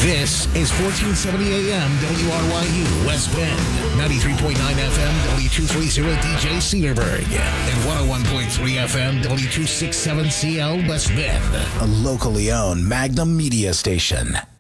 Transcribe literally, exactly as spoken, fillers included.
This is fourteen seventy A M W R Y U West Bend, ninety-three point nine F M W two thirty D J Cedarburg, and one oh one point three F M W two sixty-seven C L West Bend. A locally owned Magnum media station.